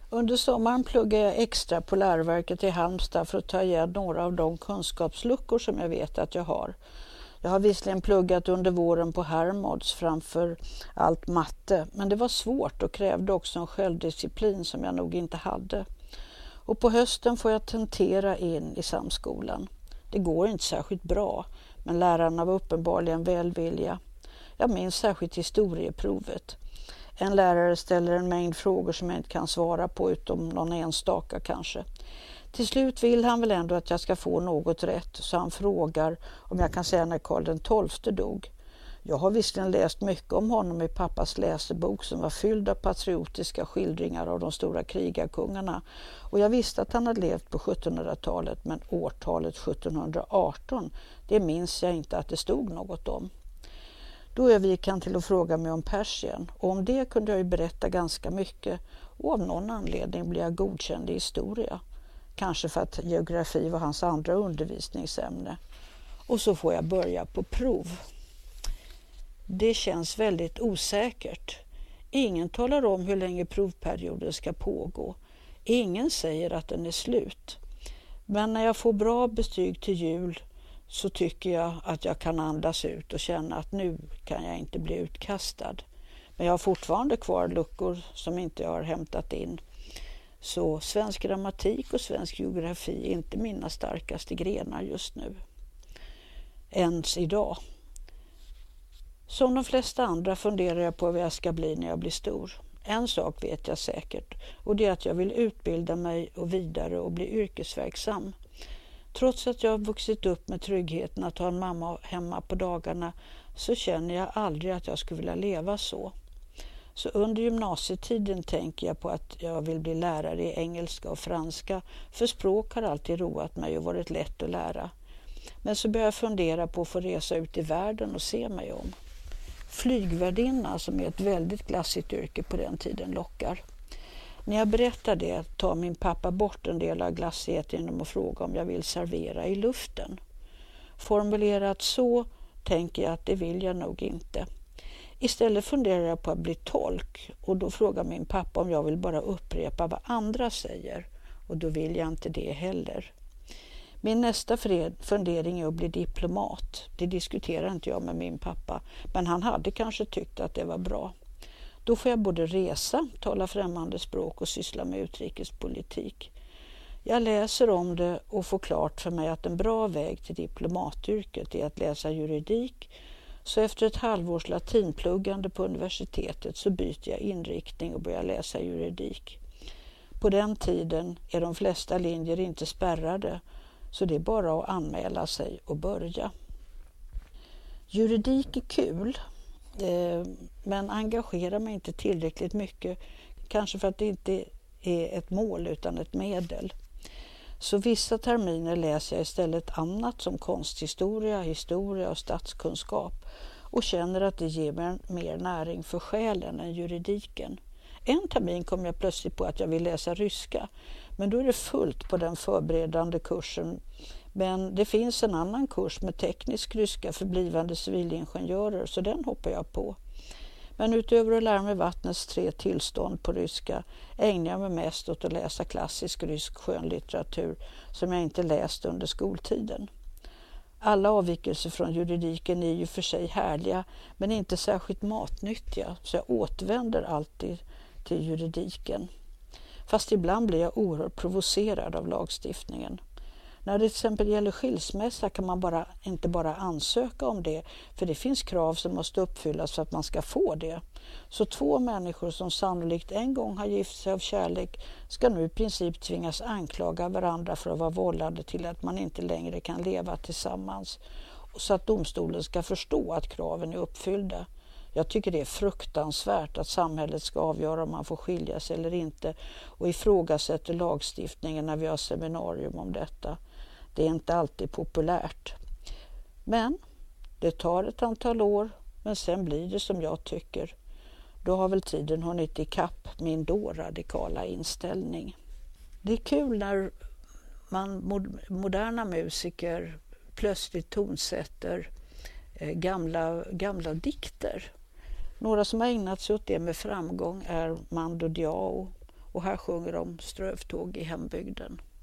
Under sommaren pluggade jag extra på läroverket i Halmstad för att ta igen några av de kunskapsluckor som jag vet att jag har. Jag har visserligen pluggat under våren på Hermods framför allt matte, men det var svårt och krävde också en självdisciplin som jag nog inte hade. Och på hösten får jag tentera in i samskolan. Det går inte särskilt bra, men lärarna var uppenbarligen välvilliga. Jag minns särskilt historieprovet. En lärare ställer en mängd frågor som jag inte kan svara på utom någon enstaka kanske. Till slut vill han väl ändå att jag ska få något rätt, så han frågar om jag kan säga när Karl XII dog. Jag har visserligen läst mycket om honom i pappas läsebok som var fylld av patriotiska skildringar av de stora krigarkungarna, och jag visste att han hade levt på 1700-talet, men årtalet 1718, det minns jag inte att det stod något om. Då övergick han till att fråga mig om Persien, och om det kunde jag ju berätta ganska mycket, och av någon anledning blev jag godkänd i historia. Kanske för att geografi var hans andra undervisningsämne. Och så får jag börja på prov. Det känns väldigt osäkert. Ingen talar om hur länge provperioden ska pågå. Ingen säger att den är slut. Men när jag får bra betyg till jul så tycker jag att jag kan andas ut och känna att nu kan jag inte bli utkastad. Men jag har fortfarande kvar luckor som inte jag har hämtat in. Så svensk grammatik och svensk geografi är inte mina starkaste grenar just nu. Ens idag. Som de flesta andra funderar jag på vad jag ska bli när jag blir stor. En sak vet jag säkert, och det är att jag vill utbilda mig och vidare och bli yrkesverksam. Trots att jag har vuxit upp med tryggheten att ha en mamma hemma på dagarna så känner jag aldrig att jag skulle vilja leva så. Så under gymnasietiden tänker jag på att jag vill bli lärare i engelska och franska, för språk har alltid roat mig och varit lätt att lära. Men så börjar jag fundera på att få resa ut i världen och se mig om. Flygvärdinna, som är ett väldigt glassigt yrke på den tiden, lockar. När jag berättar det tar min pappa bort en del av glassigheten genom att fråga om jag vill servera i luften. Formulerat så tänker jag att det vill jag nog inte. Istället funderar jag på att bli tolk, och då frågar min pappa om jag vill bara upprepa vad andra säger, och då vill jag inte det heller. Min nästa fundering är att bli diplomat. Det diskuterar inte jag med min pappa, men han hade kanske tyckt att det var bra. Då får jag både resa, tala främmande språk och syssla med utrikespolitik. Jag läser om det och får klart för mig att en bra väg till diplomatyrket är att läsa juridik, så efter ett halvårs latinpluggande på universitetet så byter jag inriktning och börjar läsa juridik. På den tiden är de flesta linjer inte spärrade, så det är bara att anmäla sig och börja. Juridik är kul, men engagerar mig inte tillräckligt mycket, kanske för att det inte är ett mål utan ett medel. Så vissa terminer läser jag istället annat som konsthistoria, historia och statskunskap, och känner att det ger mig mer näring för själen än juridiken. En termin kom jag plötsligt på att jag vill läsa ryska, men då är det fullt på den förberedande kursen. Men det finns en annan kurs med teknisk ryska för blivande civilingenjörer, så den hoppar jag på. Men utöver att lära mig vattnets 3 tillstånd på ryska ägnar jag mig mest åt att läsa klassisk rysk skönlitteratur som jag inte läst under skoltiden. Alla avvikelser från juridiken är ju för sig härliga, men inte särskilt matnyttiga, så jag återvänder alltid till juridiken. Fast ibland blir jag oerhört provocerad av lagstiftningen. När det till exempel gäller skilsmässa kan man inte bara ansöka om det, för det finns krav som måste uppfyllas för att man ska få det. Så 2 människor som sannolikt en gång har gift sig av kärlek ska nu i princip tvingas anklaga varandra för att vara vållande till att man inte längre kan leva tillsammans, så att domstolen ska förstå att kraven är uppfyllda. Jag tycker det är fruktansvärt att samhället ska avgöra om man får skilja sig eller inte, och ifrågasätter lagstiftningen när vi har seminarium om detta. Det är inte alltid populärt. Men det tar ett antal år, men sen blir det som jag tycker. Då har väl tiden hunnit ikapp min då radikala inställning. Det är kul när moderna musiker plötsligt tonsätter gamla dikter. Några som har ägnat sig åt det med framgång är Mando Diao Och här sjunger de strövtåg i hembygden.